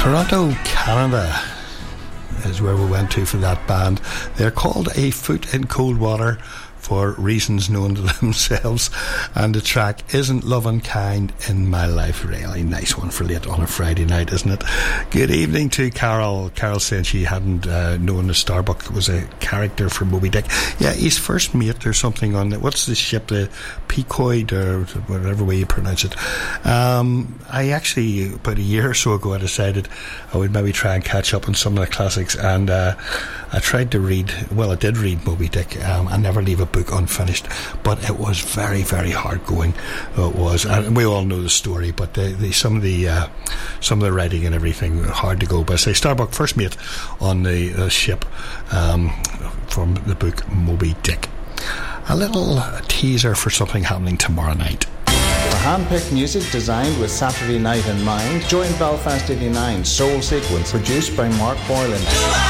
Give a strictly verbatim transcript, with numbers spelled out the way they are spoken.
Toronto, Canada is where we went to for that band. They're called A Foot in Cold Water for reasons known to themselves, and the track Isn't Lovin' Kind in My Life. Really nice one for late on a Friday night, isn't it? Good evening to Carol. Carol said she hadn't uh, known the Starbuck was a character for Moby Dick. Yeah, his first mate or something on the, what's the ship, the Pequod or whatever way you pronounce it. Um, I actually, about a year or so ago, I decided I would maybe try and catch up on some of the classics, and uh, I tried to read, well, I did read Moby Dick. Um, I never leave a book unfinished, but it was very, very hard going. It was, and we all know the story, but the, the, some of the uh, some of the writing and everything hard to go. But I say Starbuck, first mate on the uh, ship um, from the book Moby Dick. A little teaser for something happening tomorrow night. For hand-picked music designed with Saturday night in mind, join Belfast eighty-nine Soul Sequence, produced by Mark Boylan.